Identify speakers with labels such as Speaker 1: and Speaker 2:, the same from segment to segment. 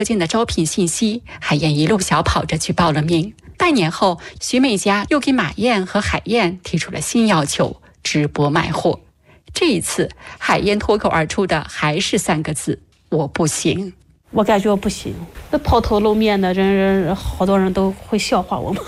Speaker 1: 件的招聘信息，海燕一路小跑着去报了名。半年后，徐美佳又给马燕和海燕提出了新要求：直播卖货。这一次，海燕脱口而出的还是3个字：我不行。
Speaker 2: 我感觉我不行，那抛头露面的人，好多人都会笑话我们。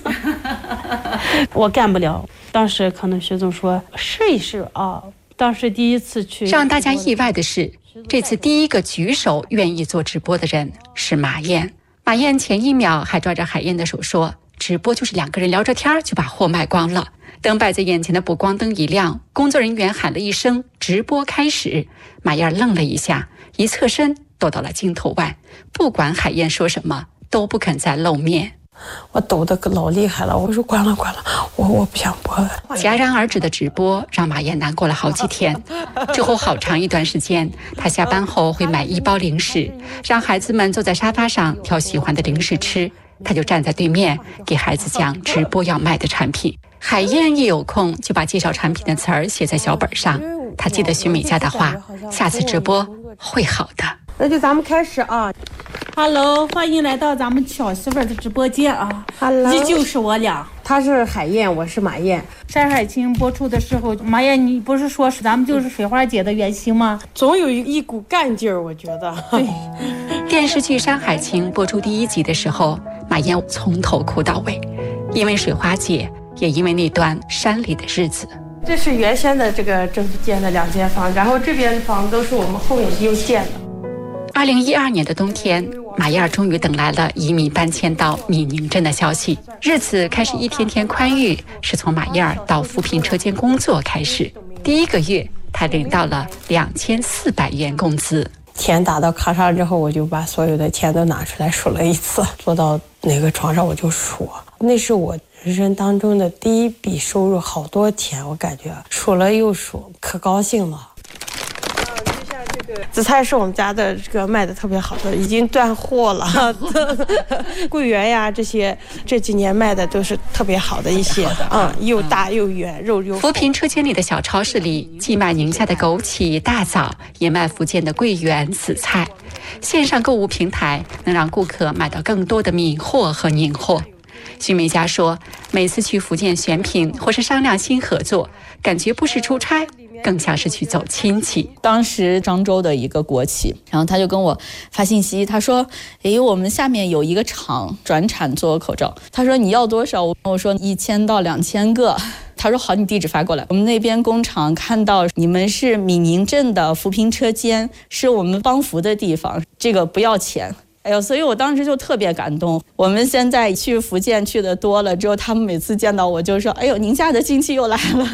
Speaker 2: 我干不了。当时可能徐总说试一试啊。当时第一次去，
Speaker 1: 让大家意外的是，这次第一个举手愿意做直播的人是马燕。马燕前一秒还抓着海燕的手说，直播就是2个人聊着天就把货卖光了。等摆在眼前的补光灯一亮，工作人员喊了一声直播开始，马燕愣了一下，一侧身躲到了镜头外，不管海燕说什么都不肯再露面。
Speaker 2: 我抖得老厉害了，我说关了，我不想播了。
Speaker 1: 戛然而止的直播让马燕难过了好几天。之后好长一段时间，她下班后会买1包零食，让孩子们坐在沙发上挑喜欢的零食吃，她就站在对面给孩子讲直播要卖的产品。海燕一有空就把介绍产品的词儿写在小本上，她记得徐美佳的话，下次直播会好的。
Speaker 3: 那就咱们开始啊。
Speaker 4: Hello， 欢迎来到咱们巧媳妇的直播间啊。
Speaker 3: Hello，
Speaker 4: 依旧是我俩，
Speaker 3: 她是海燕，我是马燕。
Speaker 4: 山海情播出的时候，马燕你不是说是咱们就是水花姐的原型吗？
Speaker 3: 总有一股干劲儿，我觉得。
Speaker 4: 对。
Speaker 1: 电视剧《山海情》播出第1集的时候，马燕从头哭到尾，因为水花姐，也因为那段山里的日子。
Speaker 3: 这是原先的这个政府建的2间房，然后这边的房都是我们后面又建的。
Speaker 1: 2012年的冬天，马燕终于等来了移民搬迁到闽宁镇的消息，日子开始一天天宽裕，是从马燕到扶贫车间工作开始。第1个月，她领到了2400元工资。
Speaker 3: 钱打到卡上之后，我就把所有的钱都拿出来数了一次，坐到那个床上我就数，那是我人生当中的第1笔收入，好多钱，我感觉数了又数，可高兴了。紫菜是我们家的这个卖的特别好的，已经断货了。桂圆呀，这几年卖的都是特别好的一些，又大又圆，肉又。
Speaker 1: 扶贫车间里的小超市里，既卖宁夏的枸杞、大枣，也卖福建的桂圆、紫菜。线上购物平台能让顾客买到更多的闽货和宁货。徐美佳说，每次去福建选品或是商量新合作，感觉不是出差，更像是去走亲戚。
Speaker 5: 当时漳州的一个国企，然后他就跟我发信息，他说我们下面有一个厂转产做口罩，他说你要多少？我说1000到2000个。他说好，你地址发过来。我们那边工厂看到你们是闽宁镇的扶贫车间，是我们帮扶的地方，这个不要钱。所以我当时就特别感动。我们现在去福建去的多了之后，他们每次见到我就说宁夏的亲戚又来了。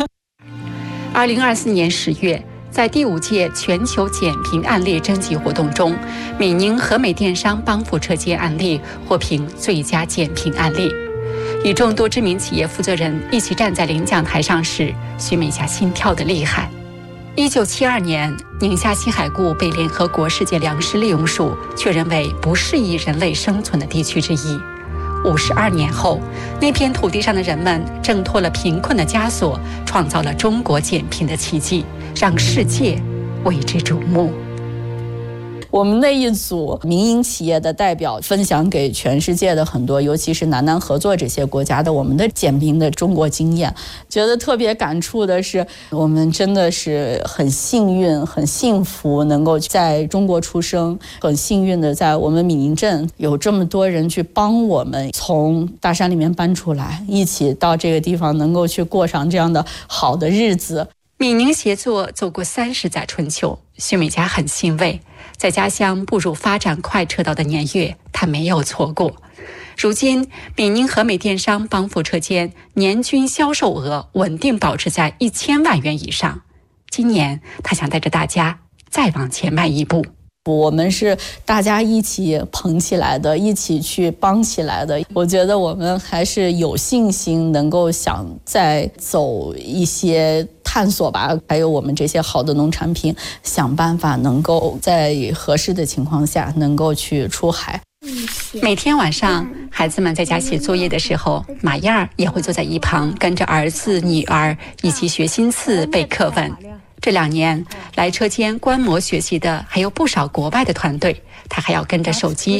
Speaker 1: 2024年10月，在第5届全球减贫案例征集活动中，闽宁和美电商帮扶车间案例获评最佳减贫案例。与众多知名企业负责人一起站在领奖台上时，徐美佳心跳得厉害。1972年，宁夏西海固被联合国世界粮食利用署确认为不适宜人类生存的地区之一。52年后，那片土地上的人们挣脱了贫困的枷锁，创造了中国减贫的奇迹，让世界为之瞩目。
Speaker 5: 我们那一组民营企业的代表分享给全世界的很多，尤其是南南合作这些国家的我们的减贫的中国经验，觉得特别感触的是，我们真的是很幸运、很幸福，能够在中国出生，很幸运的在我们闽宁镇有这么多人去帮我们从大山里面搬出来，一起到这个地方能够去过上这样的好的日子。
Speaker 1: 闽宁协作走过30载春秋，徐美佳很欣慰，在家乡步入发展快车道的年月，她没有错过。如今，闽宁和美电商帮扶车间年均销售额稳定保持在1000万元以上。今年，她想带着大家再往前迈一步。
Speaker 5: 我们是大家一起捧起来的，一起去帮起来的。我觉得我们还是有信心能够想再走一些探索吧，还有我们这些好的农产品，想办法能够在合适的情况下能够去出海。
Speaker 1: 每天晚上，孩子们在家写作业的时候，马燕儿也会坐在一旁，跟着儿子、女儿一起学新词、背课文。这2年来车间观摩学习的还有不少国外的团队， 他还要跟着手机